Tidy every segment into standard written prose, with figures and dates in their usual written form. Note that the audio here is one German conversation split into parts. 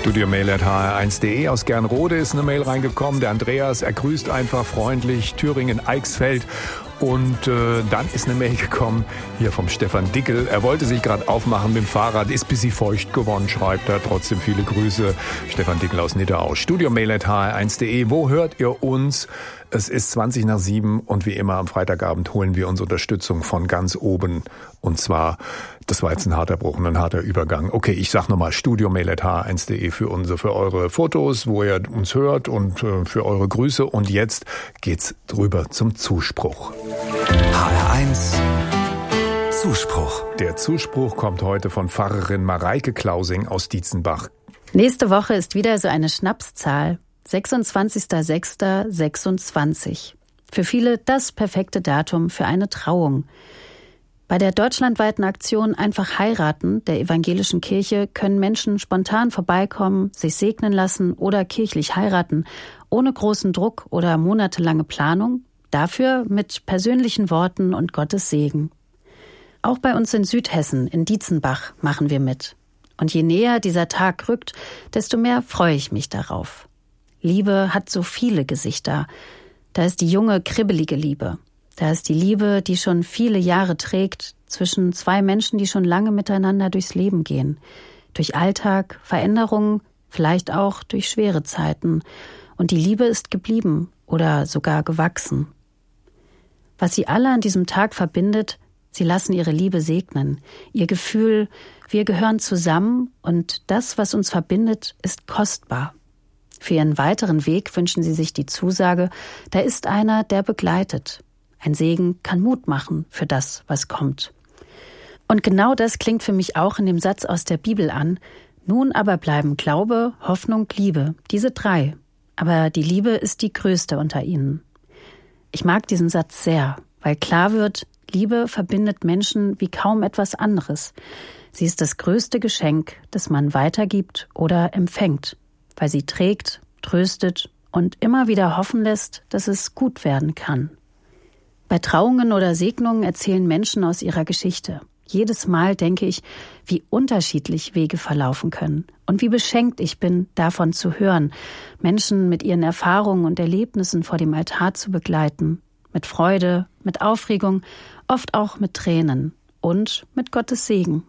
Studiomail@hr1.de. Aus Gernrode ist eine Mail reingekommen. Der Andreas, er grüßt einfach freundlich. Thüringen, Eichsfeld. Und dann ist eine Mail gekommen, hier vom Stefan Dickel. Er wollte sich gerade aufmachen mit dem Fahrrad, ist ein bisschen feucht geworden, schreibt er. Trotzdem viele Grüße. Stefan Dickel aus Nidderau. Studiomail@hr1.de. Wo hört ihr uns? Es ist 7:20 und wie immer am Freitagabend holen wir uns Unterstützung von ganz oben. Und zwar, das war jetzt ein harter Bruch und ein harter Übergang. Okay, ich sag nochmal, studiomail@hr1.de für eure Fotos, wo ihr uns hört und für eure Grüße. Und jetzt geht's drüber zum Zuspruch. HR1 Zuspruch. Der Zuspruch kommt heute von Pfarrerin Mareike Klausing aus Dietzenbach. Nächste Woche ist wieder so eine Schnapszahl. 26.06.26. Für viele das perfekte Datum für eine Trauung. Bei der deutschlandweiten Aktion Einfach heiraten der evangelischen Kirche können Menschen spontan vorbeikommen, sich segnen lassen oder kirchlich heiraten, ohne großen Druck oder monatelange Planung, dafür mit persönlichen Worten und Gottes Segen. Auch bei uns in Südhessen, in Dietzenbach, machen wir mit. Und je näher dieser Tag rückt, desto mehr freue ich mich darauf. Liebe hat so viele Gesichter. Da ist die junge, kribbelige Liebe. Da ist die Liebe, die schon viele Jahre trägt, zwischen zwei Menschen, die schon lange miteinander durchs Leben gehen. Durch Alltag, Veränderungen, vielleicht auch durch schwere Zeiten. Und die Liebe ist geblieben oder sogar gewachsen. Was sie alle an diesem Tag verbindet, sie lassen ihre Liebe segnen. Ihr Gefühl, wir gehören zusammen und das, was uns verbindet, ist kostbar. Für ihren weiteren Weg wünschen sie sich die Zusage, da ist einer, der begleitet. Ein Segen kann Mut machen für das, was kommt. Und genau das klingt für mich auch in dem Satz aus der Bibel an. Nun aber bleiben Glaube, Hoffnung, Liebe, diese drei. Aber die Liebe ist die größte unter ihnen. Ich mag diesen Satz sehr, weil klar wird, Liebe verbindet Menschen wie kaum etwas anderes. Sie ist das größte Geschenk, das man weitergibt oder empfängt, weil sie trägt, tröstet und immer wieder hoffen lässt, dass es gut werden kann. Bei Trauungen oder Segnungen erzählen Menschen aus ihrer Geschichte. Jedes Mal denke ich, wie unterschiedlich Wege verlaufen können und wie beschenkt ich bin, davon zu hören, Menschen mit ihren Erfahrungen und Erlebnissen vor dem Altar zu begleiten, mit Freude, mit Aufregung, oft auch mit Tränen und mit Gottes Segen.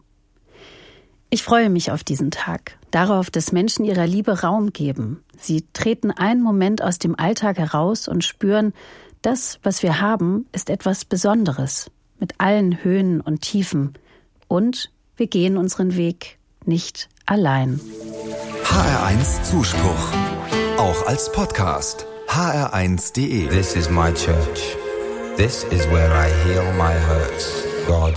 Ich freue mich auf diesen Tag, darauf, dass Menschen ihrer Liebe Raum geben. Sie treten einen Moment aus dem Alltag heraus und spüren, das, was wir haben, ist etwas Besonderes, mit allen Höhen und Tiefen. Und wir gehen unseren Weg nicht allein. HR1 Zuspruch, auch als Podcast. hr1.de. This is my church. This is where I heal my hurts. God